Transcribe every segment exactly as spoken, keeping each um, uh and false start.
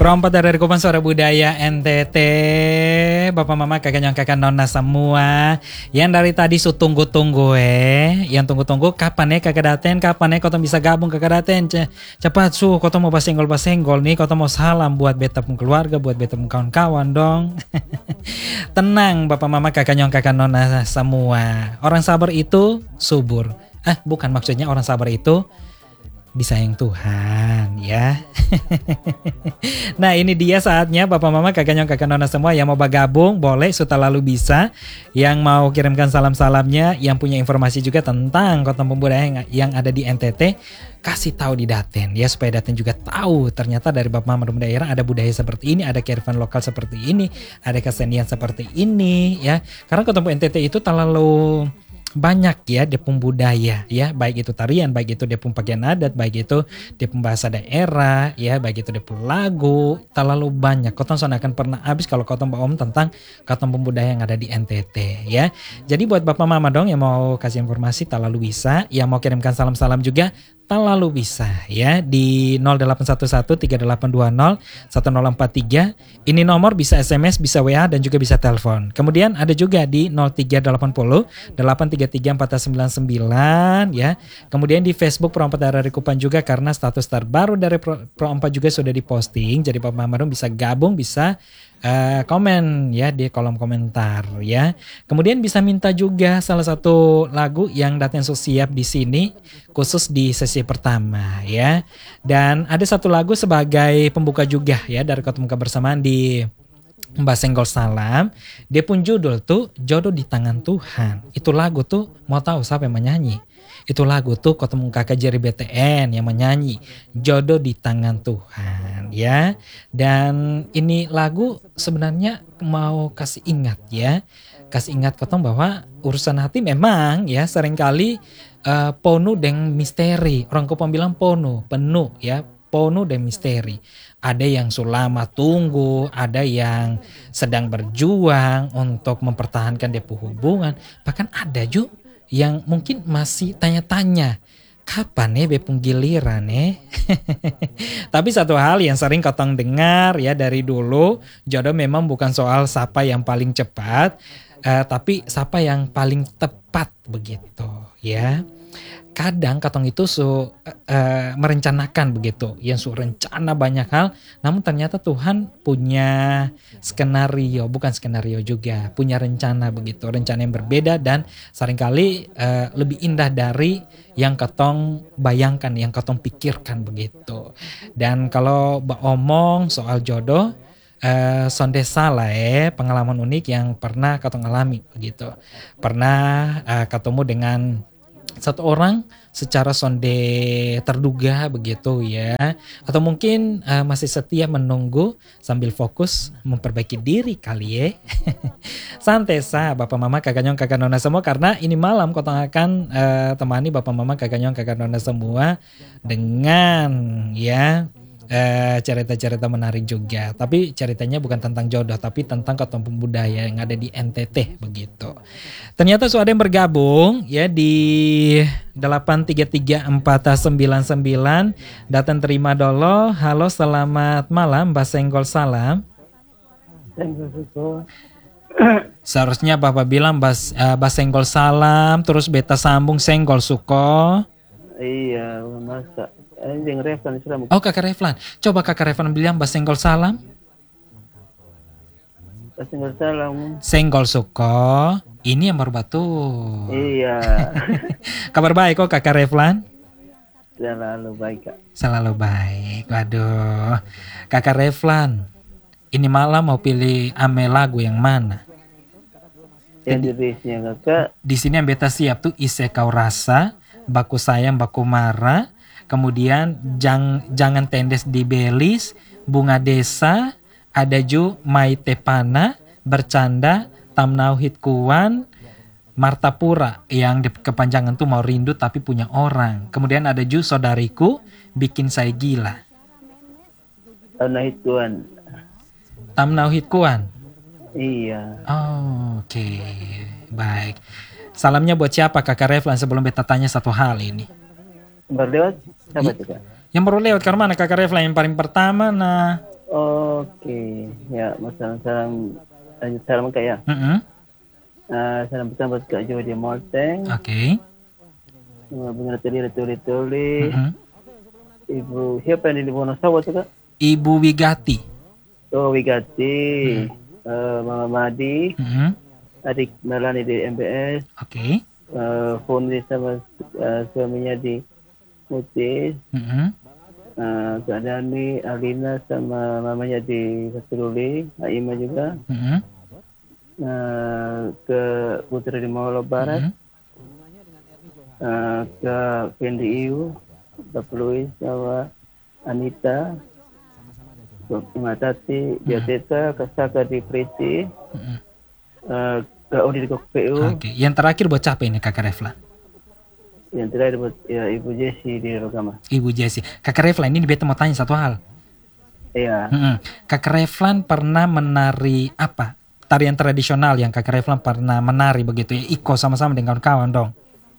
Perompat dari Kupang Suara Budaya N T T, Bapak Mama kakak nyong kakak nona semua yang dari tadi su tunggu-tunggu eh, yang tunggu-tunggu kapan ya kakak daten, kapan ya kau bisa gabung kakak daten, cepat su, kau mau basenggol basenggol nih, kau mau salam buat beta pun keluarga, buat beta pun kawan-kawan dong. Tenang Bapak Mama kakak nyong kakak nona semua, orang sabar itu subur. Ah bukan, maksudnya orang sabar itu disayang Tuhan ya. Nah ini dia saatnya Bapak Mama kakak nyong kakak nona semua yang mau bergabung boleh sudah lalu bisa, yang mau kirimkan salam-salamnya, yang punya informasi juga tentang kota budaya yang ada di N T T, kasih tahu di Daten ya, supaya Daten juga tahu ternyata dari Bapak Mama daerah ada budaya seperti ini, ada kearifan lokal seperti ini, ada kesenian seperti ini ya. Karena kota N T T itu terlalu banyak ya depung budaya ya, baik itu tarian, baik itu depung pakaian adat, baik itu depung bahasa daerah ya, baik itu depung lagu, terlalu banyak. Kotong soalnya akan pernah habis kalau kotong om tentang kotong budaya yang ada di N T T ya. Jadi buat Bapak Mama dong yang mau kasih informasi terlalu bisa, yang mau kirimkan salam-salam juga terlalu bisa ya di nol delapan satu satu tiga delapan dua nol satu nol empat tiga. Ini nomor bisa S M S, bisa W A dan juga bisa telepon. Kemudian ada juga di nol tiga delapan nol delapan tiga tiga empat sembilan sembilan ya. Kemudian di Facebook Perompat dari Kupang juga, karena status terbaru dari Perompat juga sudah diposting. Jadi Bapak Mama bisa gabung, bisa Uh, komen ya di kolom komentar ya. Kemudian bisa minta juga salah satu lagu yang Daten siap di sini khusus di sesi pertama ya. Dan ada satu lagu sebagai pembuka juga ya dari Kota Muka Bersamaan di Mbak Senggol Salam. Dia pun judul tuh Jodoh di Tangan Tuhan. Itu lagu tuh mau tahu siapa yang menyanyi? Itu lagu tuh ketemu kakak Jerry B T N yang menyanyi Jodoh di Tangan Tuhan ya. Dan ini lagu sebenarnya mau kasih ingat ya, kasih ingat ketemu bahwa urusan hati memang ya seringkali uh, penuh dengan misteri. Orang Kupang bilang penuh, penuh ya, penuh dengan misteri. Ada yang sulama tunggu, ada yang sedang berjuang untuk mempertahankan depu hubungan, bahkan ada juga yang mungkin masih tanya-tanya kapan ya bepung giliran ya. Tapi satu hal yang sering kotong dengar ya dari dulu, jodoh memang bukan soal siapa yang paling cepat, uh, tapi siapa yang paling tepat begitu ya. Kadang katong itu su uh, uh, merencanakan begitu, yang su rencana banyak hal, namun ternyata Tuhan punya skenario, bukan skenario juga, punya rencana begitu, rencana yang berbeda dan seringkali uh, lebih indah dari yang katong bayangkan, yang katong pikirkan begitu. Dan kalau omong soal jodoh, Uh, sonde salah eh pengalaman unik yang pernah katong alami begitu. Pernah uh, ketemu dengan satu orang secara sonde terduga begitu ya, atau mungkin uh, masih setia menunggu sambil fokus memperbaiki diri kali ya. Santai sah Bapak Mama kakak nyong kakak nona semua, karena ini malam kotong akan uh, temani Bapak Mama kakak nyong kakak nona semua dengan ya Uh, cerita-cerita menarik juga. Tapi ceritanya bukan tentang jodoh, tapi tentang ketemu budaya yang ada di N T T begitu. Ternyata sudah ada yang bergabung ya di delapan tiga tiga empat sembilan sembilan. Datang terima dulu. Halo, selamat malam Mbak Senggol Salam. Seharusnya Bapak bilang Bas, uh, Mbak Senggol Salam, terus beta sambung Senggol Suko. Iya, masa Anjing Reflan sudah. Oh kakak Reflan, coba kakak Reflan bilang Mbak Senggol Salam. Mbak Senggol Salam. Senggol Suko, ini yang baru batu. Iya. Kabar baik kok kakak Reflan? Selalu baik kak. Selalu baik. Waduh, kakak Reflan, ini malam mau pilih ame lagu yang mana? Yang jenisnya kakak. Di sini yang beta siap tuh Ise Kau Rasa, Baku Sayang Baku Marah. Kemudian jang, Jangan Tendes di Belis, Bunga Desa, ada ju Mai Tepana, Bercanda, Tamnau Hitkuan, Martapura yang di kepanjangan tuh Mau Rindu Tapi Punya Orang. Kemudian ada ju Saudariku, Bikin Saya Gila. Tamnau Hitkuan. Tamnau Hitkuan. Iya. Oh, oke, okay. Baik. Salamnya buat siapa kakak Reflan sebelum beta tanya satu hal ini? Baru lewat? Siapa itu kak? Yang baru lewat karena mana kakak Reflan yang paling pertama nah? Oke, ya, masalah salam, lanjut salam kak ya. Mm-mm. Uh, salam pertama buat Kak Jody Morteng. Oke. Uh, Bunga tadi tuli-tuli. Mm-mm. Ibu siapa yang di Wonosobo tuh kak? Ibu Wigati. Oh Wigati. Mm. Uh, Mama Madi. Mm-mm. Adik Melani di M B S. Oke. Uh, Fundi sama uh, suaminya di Mutis. Mm-mm. Uh, Kak Dani, Alina sama mamanya di Ketuli. Aima juga. Mm-mm. Uh, ke Putri di Molo Barat. Mm-mm. Uh, ke Fendi Iu, Bapak Louis sama Anita, Mbak Tati, Diateta, Kasaka di Priti, Mm-mm. uh, ke Odi di Kokpeu, Oke. Yang terakhir buat siapa ini Kakak Reflan? yang terakhir buat ya, Ibu Jesi di Rogama. Ibu Jessi. Kakak Reflan ini beta mau tanya satu hal. Iya, Mm-mm. Kakak Reflan pernah menari apa? Tarian tradisional yang Kakak Reflan pernah menari begitu ya? Iko sama-sama dengan kawan dong.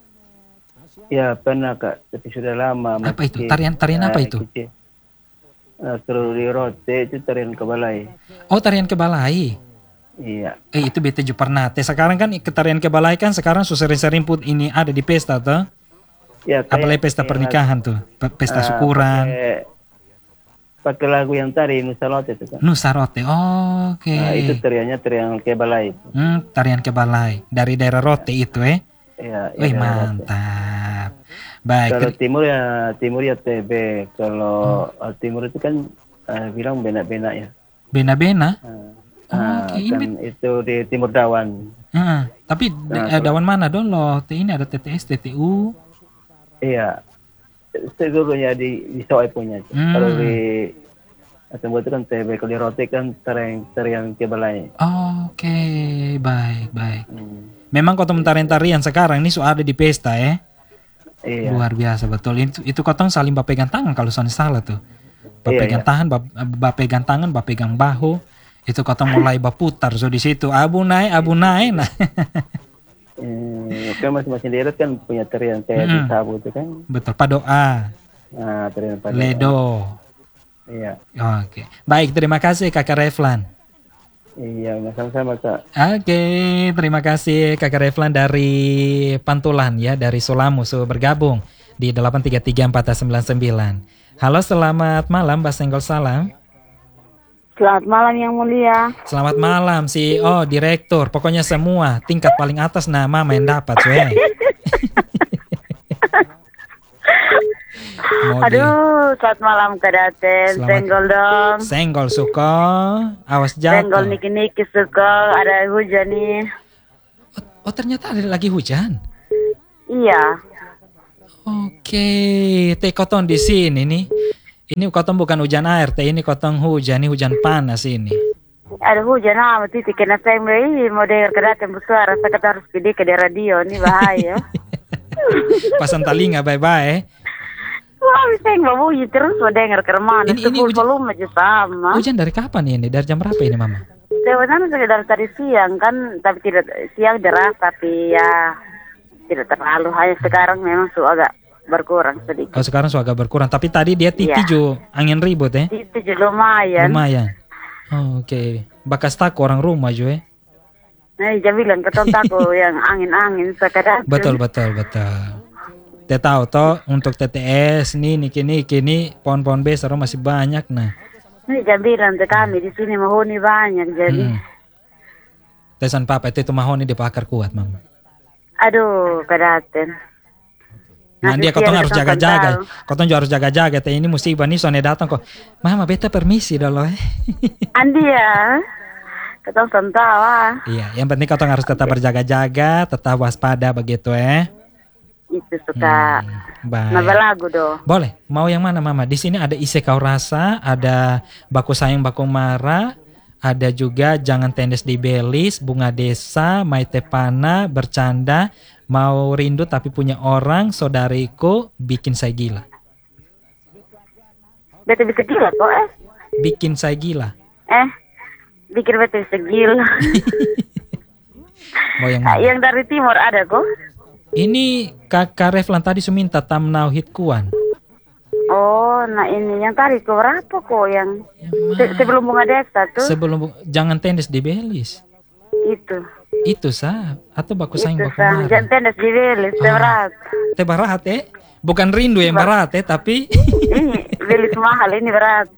ya pernah kak, tapi sudah lama. Apa itu? Tarian tarian apa itu? Uh, Terus di Rote itu tarian kebalai. Oh, tarian kebalai. Iya, Eh itu beta juga pernah. Teh sekarang kan ke tarian kebalai kan sekarang susah sering put ini ada di pesta tuh. ya Apalagi pesta kayak- pernikahan tuh, pe- pesta uh, syukuran. pakai- Pakai lagu yang tadi Nusa Lote itu kan. Nusa Rote. Oke. Nah, itu tariannya tarian kebalai. Hmm, tarian kebalai dari daerah Rote itu eh. Iya, Wih, iya, mantap. Baik. Kalau ter- timur ya timur ya T B. Kalau uh, timur itu kan uh, bilang benak-benak ya. Bena-bena. Uh, Oke, uh, ini kan bet- itu di timur Dawan. Heeh. Tapi Nah, eh, dawan mana dong loh? T ini ada T T S, T T U. Iya. Seluruhnya di di Soe punya. Hmm. Kalau di Timur itu kan T B. Kalau di Rote kan tarian tarian kebalai. Oke, baik, baik. Hmm. Memang kotong tarian-tarian sekarang ini sudah ada di pesta ya. Iya. Luar biasa betul. Itu itu kotong saling bapegang tangan kalau soalnya salah tuh. Bapegang Iya, iya. tangan, bap- bapegang tangan, bapegang bahu. Itu kotong mulai baputar so di situ. Abu naik, abu naik. Nah. Hmm, kan masing-masing daerah kan punya tarian kayak di Hmm. Sabu itu kan. Betul, padoa, Nah, tarian pada. ledo. Iya. Oke. Baik, terima kasih Kakak Reflan. Iya, sama-sama Kak. Oke, terima kasih Kakak Reflan dari Pantulan ya, dari Sulamu so bergabung di delapan tiga tiga empat sembilan sembilan. Halo, selamat malam Mbak Senggol Salam. Selamat malam yang mulia. Selamat malam C E O, direktur, pokoknya semua tingkat paling atas nama main dapat cuy. Mau di- Aduh, selamat malam Kak Daten. Selamat- Senggol dong. Senggol suko, awas Senggol jatuh. niki-niki suka. Ada hujan nih. Oh, ternyata ada lagi hujan. Iya. Oke, teh kotong di sini nih. Ini kotong bukan hujan air, teh ini kotong hujan, ini hujan panas ini. Ada hujan amat itu kena tembak. Ih, mau dengar Kak Daten bersuara. Saya kata harus pilih ke di radio. Ini bahaya. Pasang telinga bye-bye. Wah, bisa yang bunyi terus mau dengar ke mana. Ini- ini Sepuluh hujan- volume aja sama. Hujan dari kapan ini? Dari jam berapa ini, Mama? Sebenarnya sekedar tadi siang kan. Tapi tidak siang deras. Tapi ya tidak terlalu. Hanya sekarang memang su agak berkurang sedikit. Oh, sekarang sudah agak berkurang. Tapi tadi dia titi Iya. ju angin ribut ya. Itu juga lumayan. Lumayan. Oh, oke. Bakas tak orang rumah ju ya. Nah, dia bilang ketong taku yang angin-angin sekarang. Betul, betul, betul. Teh tahu toh untuk T T S nih niki niki nih pohon-pohon besar masih banyak nah. Nah, dia bilang ke kami di sini mahoni banyak jadi. Hmm. Tesan papa itu mahoni di pakar kuat, Mama. Aduh, kedaten. Nah, dia kotong harus jaga-jaga. Kotong juga harus jaga-jaga. Teh ini musibah nih soalnya datang kok. Mama beta permisi dulu eh. Andi ya. Ketong sentawa. Iya, yang penting kotong harus tetap berjaga-jaga, tetap waspada begitu eh. Itu suka Baik. nambah lagu doh. Boleh. Mau yang mana, Mama? Di sini ada Ise Kau Rasa, ada Baku Sayang Baku Marah, ada juga Jangan Tendes di Belis, Bunga Desa, Maite Pana, Bercanda, Mau Rindu Tapi Punya Orang, Saudariku, Bikin Saya Gila. Beta bisa gila kok eh. Bikin Saya Gila. Eh, bikin beta bisa gila. Mau yang mana? Yang dari timur ada kok. Ini Kakak Reflan tadi suminta Tamnau Hit Kuan. Oh, nah ini yang tadi kok berapa kok yang se- sebelum bunga desa tuh? Sebelum bu- jangan tendes di belis. Itu. Itu sah atau baku saing Itu baku sah. marah. Jangan tendes di belis, Ah. berat. Teh barat eh. Bukan rindu yang barat eh tapi Ini belis mahal ini berat.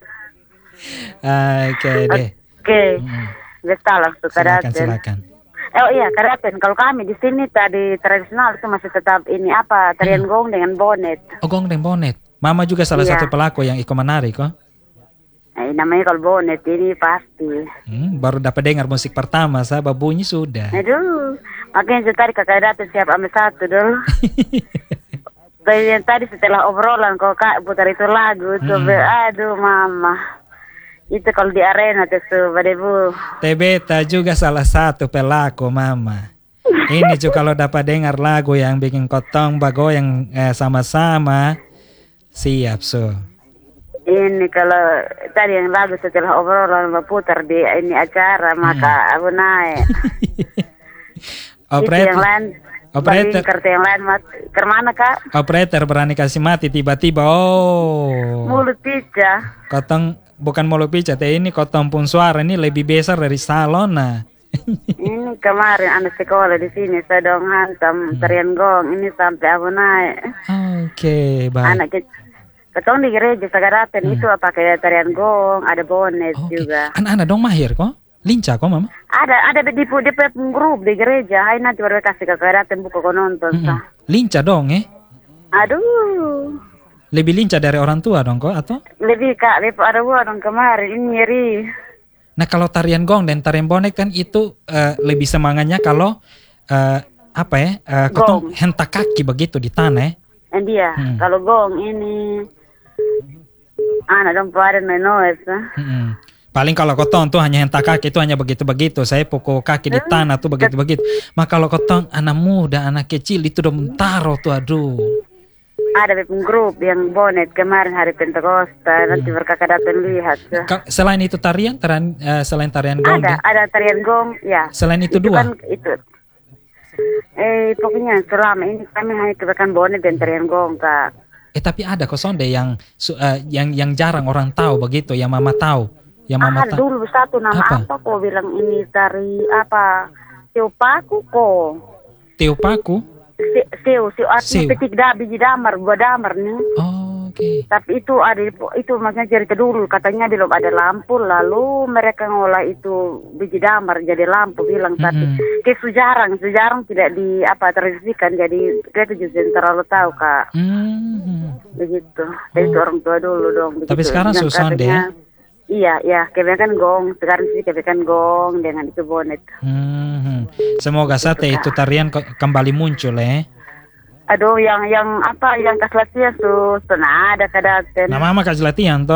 Ah, oke deh. Oke. Hmm. Betul, tuh Silakan Kadaten. silakan. Oh iya, Kadaten. Kalau kami di sini tadi tradisional itu masih tetap ini apa tarian gong dengan bonet. Oh, gong dan bonet. Mama juga salah Iya. satu pelaku yang ikut menari kok. Nah, namanya kalau bonet ini pasti. Hmm, baru dapat dengar musik pertama, saya bunyi sudah. Aduh, makanya saya tadi kakak datang siap ambil satu dulu. Tadi yang tadi setelah obrolan kok kak putar itu lagu tuh, Hmm. aduh mama. Itu kalau di arena tuh, Badebu. Teh Beta juga salah satu pelaku, Mama. Ini juga kalau dapat dengar lagu yang bikin kotong bagoyang eh, sama-sama, siap so. Ini kalau tadi yang lagu setelah obrolan putar di ini acara, maka aku naik. Itu Operator, yang lain, operator. bagi kartu yang lain mat, kemana kak? operator berani kasih mati tiba-tiba. Oh, Mulut pica. kotong bukan mulut pica, teh ini kotong pun suara ini lebih besar dari salon nah. Ini kemarin anak sekolah di sini saya dong hantam tarian gong ini sampai aku naik. Oke, baik. Anak kecil. Ketong di gereja Sagaraten itu apa kayak tarian gong, ada bonet Oke. juga. Anak-anak dong mahir kok, lincah kok Mama. Ada ada di di, di grup di gereja. Hai nanti baru kasih ke Sagaraten buka kau nonton Mm-mm. sah. Lincah dong eh. Aduh, Lebih lincah dari orang tua dong kok atau? lebih kak, lebih ada gua dong kemarin ini nyeri. Nah kalau tarian gong dan tarian bonek kan itu eh, lebih semangatnya kalau eh, apa ya? eh, kotong Gong. hentak kaki begitu di tanah. eh. Dan dia Hmm. kalau gong ini anak dong pada menoes. Mm-mm. Paling kalau kotong tuh hanya hentak kaki itu hanya begitu-begitu. Saya pukul kaki di tanah tuh begitu-begitu. Maka kalau kotong anak muda, anak kecil itu udah mentaro tuh aduh. Ada di grup yang bonet kemarin hari Pentakosta nanti berkakak datang lihat. Ka- Selain itu tarian, tarian eh, selain tarian gong, Ada dan- ada tarian gong ya. selain itu, Itu dua. kan itu. Eh pokoknya selama ini kami hanya kebanyakan bonet dan tarian gong kak. Eh tapi ada kok sonde yang su- eh, yang yang jarang orang tahu begitu, yang Mama tahu, yang Mama Ah tahu. dulu satu nama Apa? apa, kok bilang ini tari apa? Tiopaku kok. Teopaku. Si- Siu, siu Siu. artinya petik da, biji damar, buah damar nih. Oh, oke. Tapi itu ada itu maksudnya cerita dulu katanya belum ada lampu lalu mereka ngolah itu biji damar jadi lampu bilang tapi Mm-mm. kayak sejarang sejarang tidak di apa tradisikan jadi kita juga terlalu tahu kak Hmm. begitu. Jadi itu orang tua dulu dong. Tapi begitu. sekarang Dan susah deh. katanya, iya iya kebanyakan gong sekarang sih kebanyakan gong dengan itu bonet. Hmm. Semoga sate itu tarian ke- kembali muncul eh. Aduh yang yang apa yang kas latihan tuh senada kadaten. Nah Mama kasih latihan toh.